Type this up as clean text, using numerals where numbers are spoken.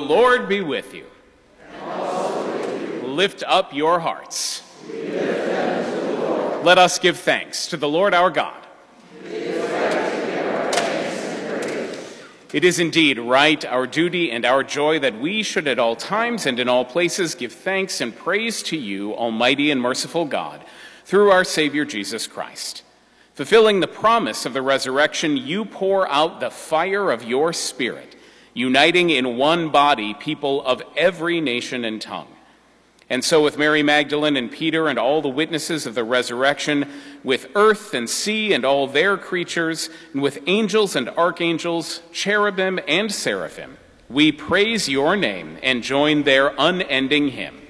Lord be with you. And also with you. Lift up your hearts. We lift them to the Lord. Let us give thanks to the Lord our God. It is right to give our thanks and praise. It is indeed right, our duty and our joy, that we should at all times and in all places give thanks and praise to you, Almighty and merciful God, through our Savior Jesus Christ. Fulfilling the promise of the resurrection, you pour out the fire of your Spirit, uniting in one body people of every nation and tongue. And so with Mary Magdalene and Peter and all the witnesses of the resurrection, with earth and sea and all their creatures, and with angels and archangels, cherubim and seraphim, we praise your name and join their unending hymn.